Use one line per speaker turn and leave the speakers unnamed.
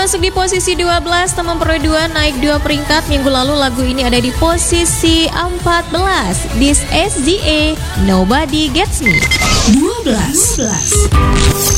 masuk di posisi 12, teman Pro 2 naik 2 peringkat. Minggu lalu lagu ini ada di posisi 14. This SZA, Nobody Gets Me.
12.